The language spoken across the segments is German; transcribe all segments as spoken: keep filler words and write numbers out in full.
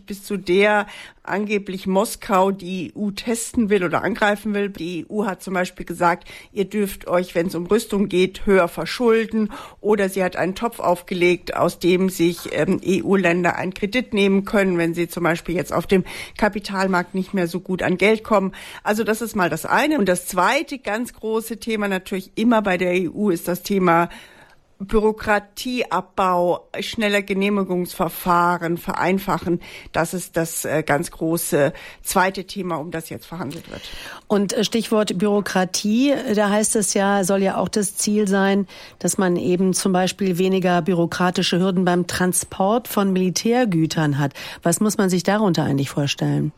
bis zu der angeblich Moskau die E U testen will oder angreifen will. Die E U hat zum Beispiel gesagt, ihr dürft euch, wenn es um Rüstung geht, höher verschulden. Oder sie hat einen Topf aufgelegt, aus dem sich ähm, E U-Länder einen Kredit nehmen können, wenn sie zum Beispiel jetzt auf dem Kapitalmarkt nicht mehr so gut an Geld kommen. Also das ist mal das eine. Und das zweite ganz große Thema natürlich immer bei der E U ist das Thema Bürokratieabbau, schneller Genehmigungsverfahren, vereinfachen. Das ist das äh, ganz große zweite Thema, um das jetzt verhandelt wird. Und Stichwort Bürokratie, da heißt es ja, soll ja auch das Ziel sein, dass man eben zum Beispiel weniger bürokratische Hürden beim Transport von Militärgütern hat. Was muss man sich darunter eigentlich vorstellen?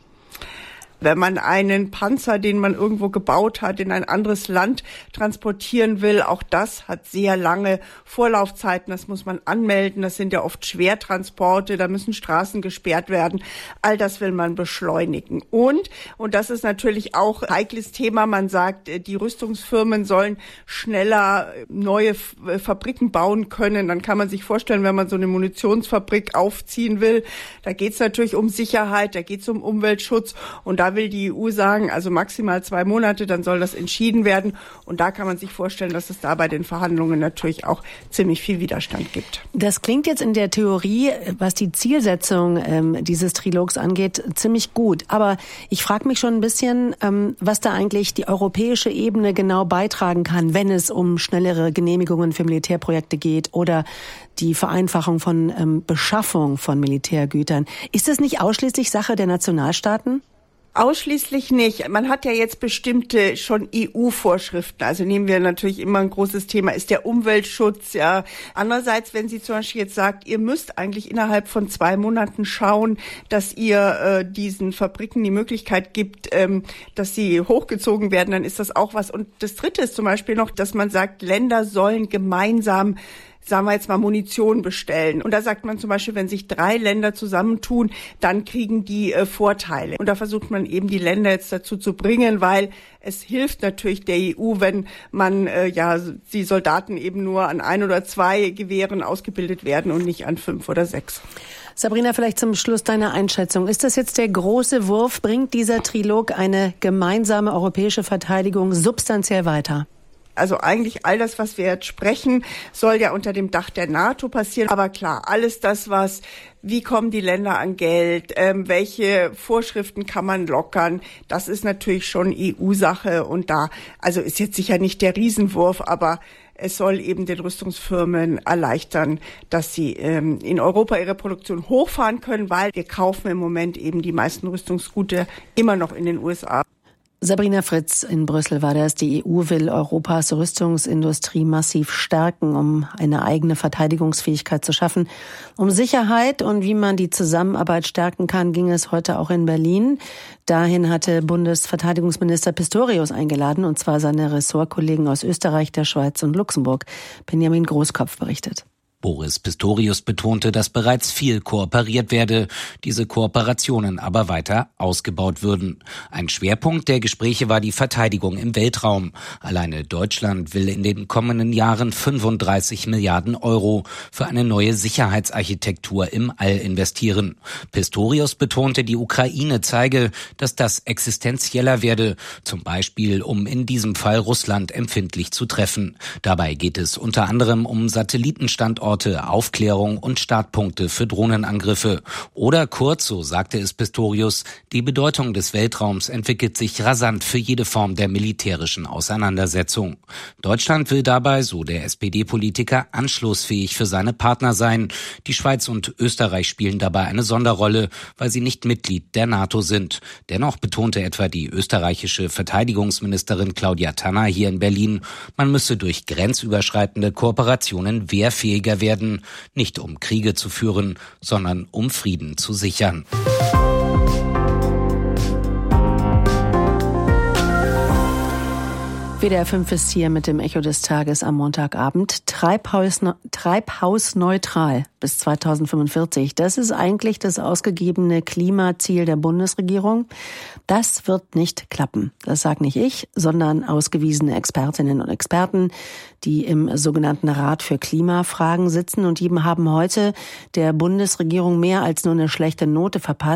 Wenn man einen Panzer, den man irgendwo gebaut hat, in ein anderes Land transportieren will, auch das hat sehr lange Vorlaufzeiten. Das muss man anmelden. Das sind ja oft Schwertransporte. Da müssen Straßen gesperrt werden. All das will man beschleunigen. Und, und das ist natürlich auch ein heikles Thema, man sagt, die Rüstungsfirmen sollen schneller neue Fabriken bauen können. Dann kann man sich vorstellen, wenn man so eine Munitionsfabrik aufziehen will, da geht es natürlich um Sicherheit, da geht es um Umweltschutz. Und da will die E U sagen, also maximal zwei Monate, dann soll das entschieden werden. Und da kann man sich vorstellen, dass es da bei den Verhandlungen natürlich auch ziemlich viel Widerstand gibt. Das klingt jetzt in der Theorie, was die Zielsetzung ähm, dieses Trilogs angeht, ziemlich gut. Aber ich frage mich schon ein bisschen, ähm, was da eigentlich die europäische Ebene genau beitragen kann, wenn es um schnellere Genehmigungen für Militärprojekte geht oder die Vereinfachung von ähm, Beschaffung von Militärgütern. Ist das nicht ausschließlich Sache der Nationalstaaten? Ausschließlich nicht. Man hat ja jetzt bestimmte schon E U-Vorschriften. Also nehmen wir natürlich immer ein großes Thema, ist der Umweltschutz. Ja. Andererseits, wenn sie zum Beispiel jetzt sagt, ihr müsst eigentlich innerhalb von zwei Monaten schauen, dass ihr äh, diesen Fabriken die Möglichkeit gibt, ähm, dass sie hochgezogen werden, dann ist das auch was. Und das Dritte ist zum Beispiel noch, dass man sagt, Länder sollen gemeinsam, sagen wir jetzt mal, Munition bestellen. Und da sagt man zum Beispiel, wenn sich drei Länder zusammentun, dann kriegen die äh, Vorteile. Und da versucht man eben die Länder jetzt dazu zu bringen, weil es hilft natürlich der E U, wenn man äh, ja die Soldaten eben nur an ein oder zwei Gewehren ausgebildet werden und nicht an fünf oder sechs. Sabrina, vielleicht zum Schluss deine Einschätzung. Ist das jetzt der große Wurf? Bringt dieser Trilog eine gemeinsame europäische Verteidigung substanziell weiter? Also eigentlich all das, was wir jetzt sprechen, soll ja unter dem Dach der NATO passieren. Aber klar, alles das, was, wie kommen die Länder an Geld, ähm, welche Vorschriften kann man lockern, das ist natürlich schon E U-Sache. Und da, also ist jetzt sicher nicht der Riesenwurf, aber es soll eben den Rüstungsfirmen erleichtern, dass sie ähm, in Europa ihre Produktion hochfahren können, weil wir kaufen im Moment eben die meisten Rüstungsgüter immer noch in den U S A. Sabrina Fritz in Brüssel war das. Die E U will Europas Rüstungsindustrie massiv stärken, um eine eigene Verteidigungsfähigkeit zu schaffen. Um Sicherheit und wie man die Zusammenarbeit stärken kann, ging es heute auch in Berlin. Dahin hatte Bundesverteidigungsminister Pistorius eingeladen, und zwar seine Ressortkollegen aus Österreich, der Schweiz und Luxemburg. Benjamin Großkopf berichtet. Boris Pistorius betonte, dass bereits viel kooperiert werde, diese Kooperationen aber weiter ausgebaut würden. Ein Schwerpunkt der Gespräche war die Verteidigung im Weltraum. Alleine Deutschland will in den kommenden Jahren fünfunddreißig Milliarden Euro für eine neue Sicherheitsarchitektur im All investieren. Pistorius betonte, die Ukraine zeige, dass das existenzieller werde, zum Beispiel um in diesem Fall Russland empfindlich zu treffen. Dabei geht es unter anderem um Satellitenstandorte, Aufklärung und Startpunkte für Drohnenangriffe. Oder kurz, so sagte es Pistorius, die Bedeutung des Weltraums entwickelt sich rasant für jede Form der militärischen Auseinandersetzung. Deutschland will dabei, so der S P D-Politiker, anschlussfähig für seine Partner sein. Die Schweiz und Österreich spielen dabei eine Sonderrolle, weil sie nicht Mitglied der NATO sind. Dennoch betonte etwa die österreichische Verteidigungsministerin Claudia Tanner hier in Berlin, man müsse durch grenzüberschreitende Kooperationen wehrfähiger werden, nicht um Kriege zu führen, sondern um Frieden zu sichern. W D R fünf ist hier mit dem Echo des Tages am Montagabend. Treibhaus, treibhausneutral bis zweitausendfünfundvierzig. Das ist eigentlich das ausgegebene Klimaziel der Bundesregierung. Das wird nicht klappen. Das sage nicht ich, sondern ausgewiesene Expertinnen und Experten, die im sogenannten Rat für Klimafragen sitzen. Und die haben heute der Bundesregierung mehr als nur eine schlechte Note verpasst.